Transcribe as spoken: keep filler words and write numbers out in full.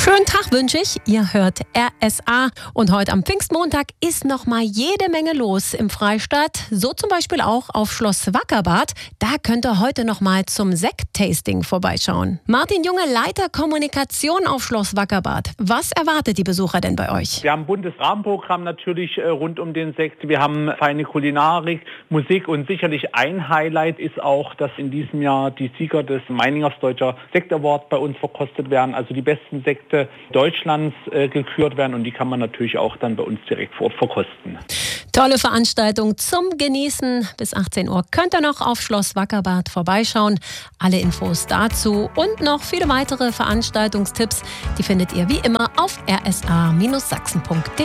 Schönen Tag wünsche ich. Ihr hört R S A und heute am Pfingstmontag ist noch mal jede Menge los im Freistaat. So zum Beispiel auch auf Schloss Wackerbarth. Da könnt ihr heute noch mal zum Sekt-Tasting vorbeischauen. Martin Junge, Leiter Kommunikation auf Schloss Wackerbarth. Was erwartet die Besucher denn bei euch? Wir haben ein buntes Rahmenprogramm natürlich äh, rund um den Sekt. Wir haben feine Kulinarik, Musik und sicherlich ein Highlight ist auch, dass in diesem Jahr die Sieger des Meiningers Deutscher Sekt Award bei uns verkostet werden. Also die besten Sekte Deutschlands äh, gekürt werden und die kann man natürlich auch dann bei uns direkt vor Ort verkosten. Tolle Veranstaltung zum Genießen. Bis achtzehn Uhr könnt ihr noch auf Schloss Wackerbarth vorbeischauen. Alle Infos dazu und noch viele weitere Veranstaltungstipps, die findet ihr wie immer auf r s a Bindestrich sachsen punkt d e.